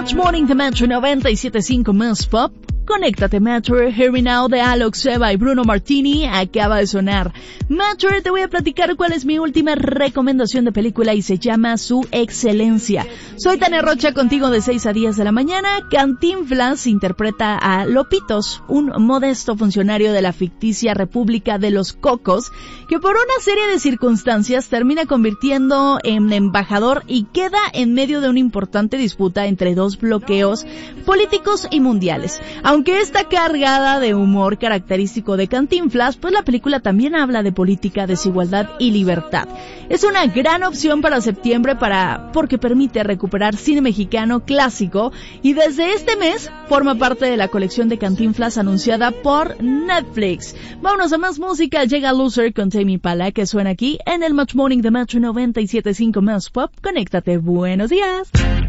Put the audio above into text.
Match Morning de Metro 97.5 Más Pop. Conéctate, Metro. Hear Me Now de Alok Seba y Bruno Martini acaba de sonar. Metro, te voy a platicar cuál es mi última recomendación de película y se llama Su Excelencia. Soy Tania Rocha contigo de 6 a 10 de la mañana. Cantinflas interpreta a Lopitos, un modesto funcionario de la ficticia República de los Cocos, que por una serie de circunstancias termina convirtiendo en embajador y queda en medio de una importante disputa entre dos bloqueos políticos y mundiales. Aunque está cargada de humor característico de Cantinflas, pues la película también habla de política, desigualdad y libertad. Es una gran opción para septiembre porque permite recuperar cine mexicano clásico y desde este mes forma parte de la colección de Cantinflas anunciada por Netflix. Vámonos a más música. Llega Loser con Tame Impala, que suena aquí en el Match Morning de Metro 97.5 Más Pop. Conéctate. Buenos días.